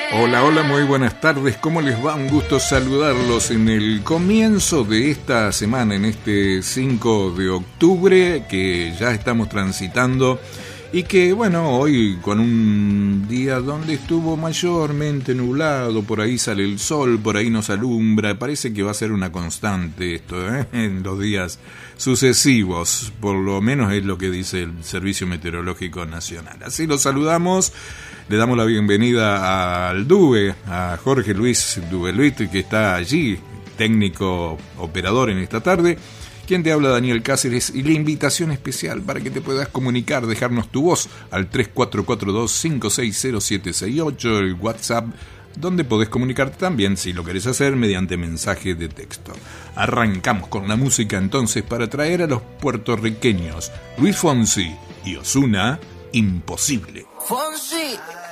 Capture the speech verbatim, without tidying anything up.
Hola, hola, muy buenas tardes, ¿cómo les va? Un gusto saludarlos en el comienzo de esta semana, en este cinco de octubre, que ya estamos transitando y que, bueno, hoy con un día donde estuvo mayormente nublado, por ahí sale el sol, por ahí nos alumbra, parece que va a ser una constante esto, ¿eh? En los días sucesivos, por lo menos es lo que dice el Servicio Meteorológico Nacional. Así los saludamos. Le damos la bienvenida al DUBE, a Jorge Luis Dubeluit, que está allí, técnico operador en esta tarde. Quien te habla, Daniel Cáceres, y la invitación especial para que te puedas comunicar, dejarnos tu voz al tres cuatro cuatro dos, cinco seis cero, siete seis ocho, el WhatsApp, donde podés comunicarte también, si lo querés hacer, mediante mensaje de texto. Arrancamos con la música entonces para traer a los puertorriqueños Luis Fonsi y Ozuna, Imposible. Fonsi,